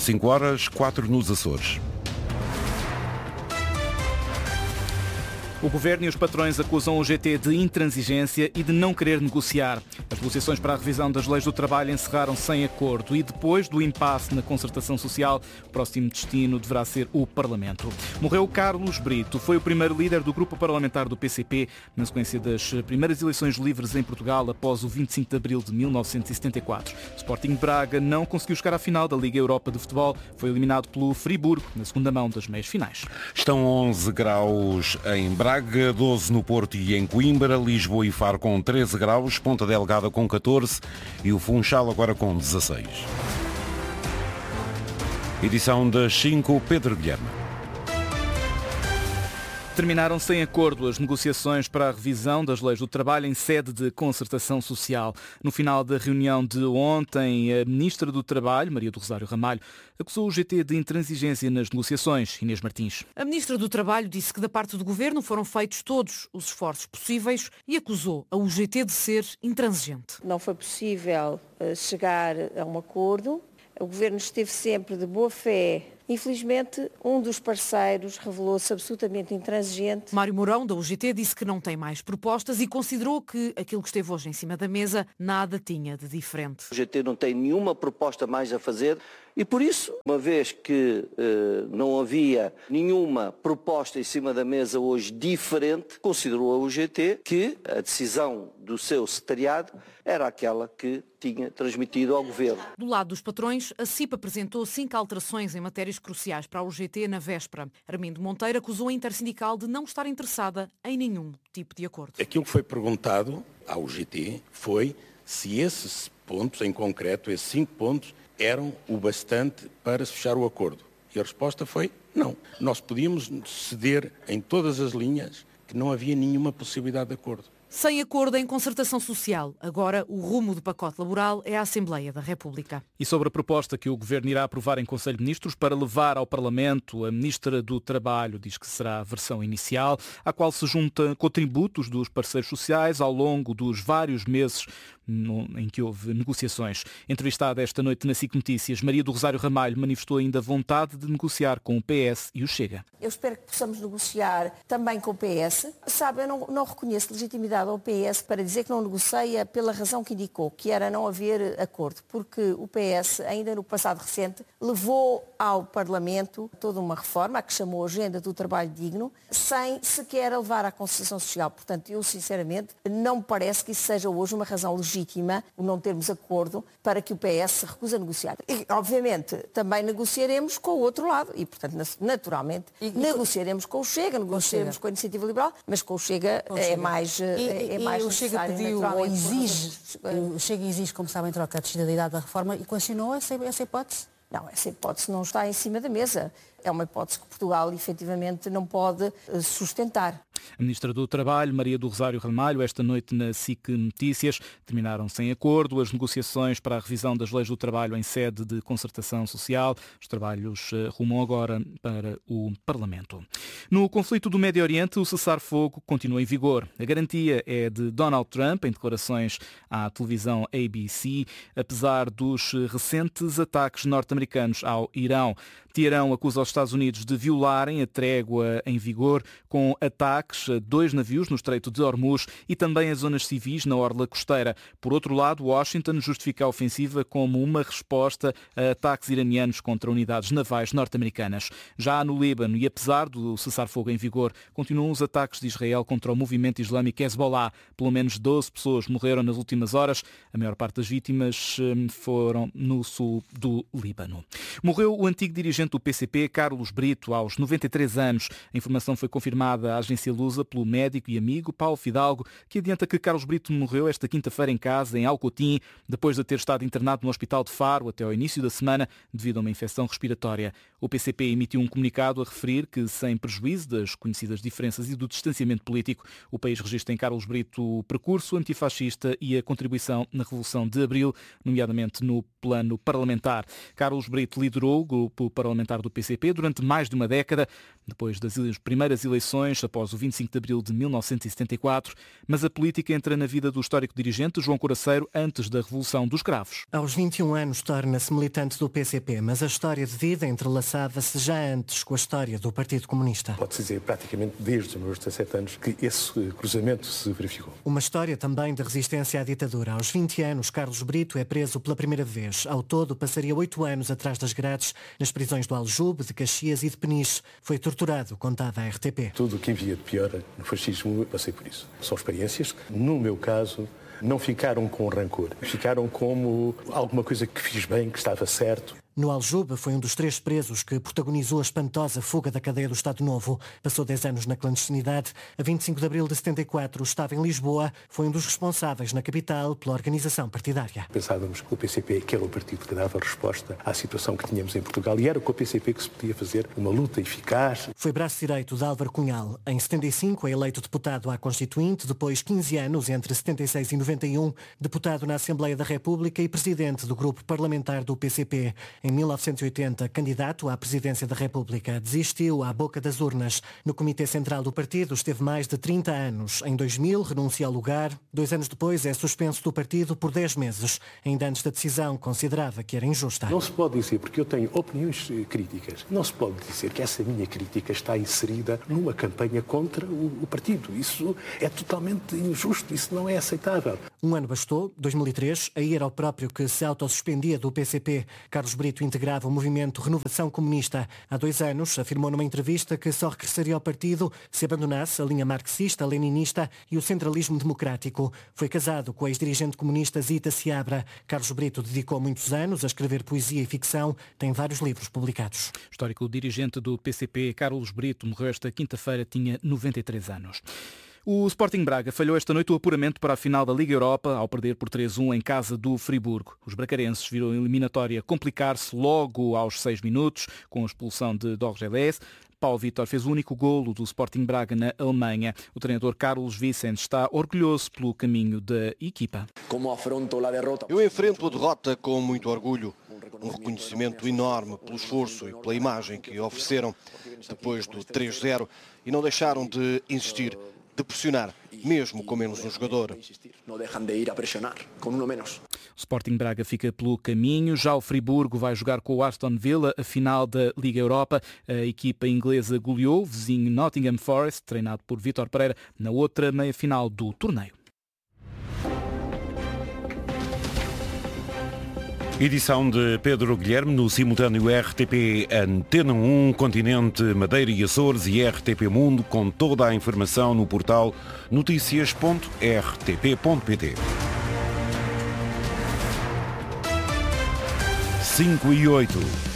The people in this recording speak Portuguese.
5h04 nos Açores. O Governo e os patrões acusam o GT de intransigência e de não querer negociar. As negociações para a revisão das leis do trabalho encerraram sem acordo e depois do impasse na concertação social, o próximo destino deverá ser o Parlamento. Morreu Carlos Brito, foi o primeiro líder do grupo parlamentar do PCP na sequência das primeiras eleições livres em Portugal após o 25 de abril de 1974. O Sporting Braga não conseguiu chegar à final da Liga Europa de Futebol, foi eliminado pelo Friburgo na segunda mão das meias finais. Estão 11 graus em Braga, 12 no Porto e em Coimbra, Lisboa e Faro com 13 graus, Ponta Delgada com 14 e o Funchal agora com 16. Edição das 5, Pedro Guilherme. Terminaram sem acordo as negociações para a revisão das leis do trabalho em sede de concertação social. No final da reunião de ontem, a Ministra do Trabalho, Maria do Rosário Ramalho, acusou o GT de intransigência nas negociações. Inês Martins. A Ministra do Trabalho disse que da parte do Governo foram feitos todos os esforços possíveis e acusou a UGT de ser intransigente. Não foi possível chegar a um acordo. O Governo esteve sempre de boa fé. Infelizmente, um dos parceiros revelou-se absolutamente intransigente. Mário Mourão, da UGT, disse que não tem mais propostas e considerou que aquilo que esteve hoje em cima da mesa nada tinha de diferente. O UGT não tem nenhuma proposta mais a fazer e, por isso, uma vez que não havia nenhuma proposta em cima da mesa hoje diferente, considerou a UGT que a decisão do seu secretariado era aquela que tinha transmitido ao Governo. Do lado dos patrões, a CIP apresentou 5 alterações em matérias cruciais para a UGT na véspera. Armindo Monteiro acusou a Intersindical de não estar interessada em nenhum tipo de acordo. Aquilo que foi perguntado à UGT foi se esses pontos, em concreto, esses 5 pontos, eram o bastante para se fechar o acordo. E a resposta foi não. Nós podíamos ceder em todas as linhas que não havia nenhuma possibilidade de acordo. Sem acordo em concertação social, agora o rumo do pacote laboral é a Assembleia da República. E sobre a proposta que o Governo irá aprovar em Conselho de Ministros para levar ao Parlamento, a Ministra do Trabalho diz que será a versão inicial, à qual se juntam contributos dos parceiros sociais ao longo dos vários meses em que houve negociações. Entrevistada esta noite na SIC Notícias, Maria do Rosário Ramalho manifestou ainda vontade de negociar com o PS e o Chega. Eu espero que possamos negociar também com o PS. Sabe, eu não reconheço legitimidade ao PS para dizer que não negocia pela razão que indicou, que era não haver acordo, porque o PS, ainda no passado recente, levou ao Parlamento toda uma reforma, a que chamou Agenda do Trabalho Digno, sem sequer levar à concertação social. Portanto, eu sinceramente não me parece que isso seja hoje uma razão legítima, o não termos acordo, para que o PS se recuse a negociar. E, obviamente, também negociaremos com o outro lado e, portanto, naturalmente, negociaremos com o Chega, negociaremos com a Iniciativa Liberal, mas com o Chega é mais o Chega pediu ou exige, o Chega exige, como sabem, troca de descida da idade da reforma e questionou essa hipótese? Não, essa hipótese não está em cima da mesa. É uma hipótese que Portugal, efetivamente, não pode sustentar. A Ministra do Trabalho, Maria do Rosário Ramalho, esta noite na SIC Notícias, terminaram sem acordo as negociações para a revisão das leis do trabalho em sede de concertação social. Os trabalhos rumam agora para o Parlamento. No conflito do Médio Oriente, o cessar-fogo continua em vigor. A garantia é de Donald Trump, em declarações à televisão ABC, apesar dos recentes ataques norte-americanos ao Irão. Teherão acusa os Estados Unidos de violarem a trégua em vigor com ataques a 2 navios no Estreito de Hormuz e também a zonas civis na orla costeira. Por outro lado, Washington justifica a ofensiva como uma resposta a ataques iranianos contra unidades navais norte-americanas. Já no Líbano, e apesar do cessar-fogo em vigor, continuam os ataques de Israel contra o movimento islâmico Hezbollah. Pelo menos 12 pessoas morreram nas últimas horas. A maior parte das vítimas foram no sul do Líbano. Morreu o antigo dirigente do PCP, Carlos Brito, aos 93 anos. A informação foi confirmada à agência Lusa pelo médico e amigo Paulo Fidalgo, que adianta que Carlos Brito morreu esta quinta-feira em casa, em Alcotim, depois de ter estado internado no Hospital de Faro até ao início da semana devido a uma infecção respiratória. O PCP emitiu um comunicado a referir que, sem prejuízo das conhecidas diferenças e do distanciamento político, o país registra em Carlos Brito o percurso antifascista e a contribuição na Revolução de Abril, nomeadamente no plano parlamentar. Carlos Brito liderou o grupo parlamentar do PCP durante mais de uma década, depois das primeiras eleições, após o 25 de abril de 1974, mas a política entra na vida do histórico dirigente João Coraceiro antes da Revolução dos Cravos. Aos 21 anos torna-se militante do PCP, mas a história de vida entrelaçava-se já antes com a história do Partido Comunista. Pode-se dizer praticamente desde os meus 17 anos que esse cruzamento se verificou. Uma história também de resistência à ditadura. Aos 20 anos, Carlos Brito é preso pela primeira vez. Ao todo, passaria 8 anos atrás das grades, nas prisões do Aljube, de Caxias e de Peniche. Foi torturado, contava a RTP. Tudo o que havia de pior no fascismo, eu passei por isso. São experiências que, no meu caso, não ficaram com rancor. Ficaram como alguma coisa que fiz bem, que estava certo. No Aljube foi um dos 3 presos que protagonizou a espantosa fuga da cadeia do Estado Novo. Passou 10 anos na clandestinidade. A 25 de abril de 74 estava em Lisboa. Foi um dos responsáveis na capital pela organização partidária. Pensávamos que o PCP que era o partido que dava resposta à situação que tínhamos em Portugal e era com o PCP que se podia fazer uma luta eficaz. Foi braço direito de Álvaro Cunhal. Em 75 é eleito deputado à Constituinte, depois 15 anos, entre 76 e 91, deputado na Assembleia da República e presidente do grupo parlamentar do PCP. Em 1980, candidato à presidência da República, desistiu à boca das urnas. No Comitê Central do partido esteve mais de 30 anos. Em 2000, renuncia ao lugar. 2 anos depois, é suspenso do partido por 10 meses. Ainda antes da decisão, considerava que era injusta. Não se pode dizer, porque eu tenho opiniões críticas, não se pode dizer que essa minha crítica está inserida numa campanha contra o partido. Isso é totalmente injusto, isso não é aceitável. Um ano bastou, 2003, aí era o próprio que se autossuspendia do PCP. Carlos Brito integrava o movimento Renovação Comunista. Há 2 anos, afirmou numa entrevista que só regressaria ao partido se abandonasse a linha marxista, leninista e o centralismo democrático. Foi casado com a ex-dirigente comunista Zita Seabra. Carlos Brito dedicou muitos anos a escrever poesia e ficção. Tem vários livros publicados. Histórico dirigente do PCP, Carlos Brito, morreu esta quinta-feira, tinha 93 anos. O Sporting Braga falhou esta noite o apuramento para a final da Liga Europa ao perder por 3-1 em casa do Friburgo. Os bracarenses viram a eliminatória complicar-se logo aos 6 minutos com a expulsão de Dorgelés. Paulo Vítor fez o único golo do Sporting Braga na Alemanha. O treinador Carlos Vicente está orgulhoso pelo caminho da equipa. Eu enfrento a derrota com muito orgulho. Um reconhecimento enorme pelo esforço e pela imagem que ofereceram depois do 3-0 e não deixaram de insistir, de pressionar, mesmo com menos um jogador. O Sporting Braga fica pelo caminho. Já o Friburgo vai jogar com o Aston Villa a final da Liga Europa. A equipa inglesa goleou o vizinho Nottingham Forest, treinado por Vítor Pereira, na outra meia-final do torneio. Edição de Pedro Guilherme no simultâneo RTP Antena 1, Continente, Madeira e Açores e RTP Mundo, com toda a informação no portal noticias.rtp.pt. 5 e 8.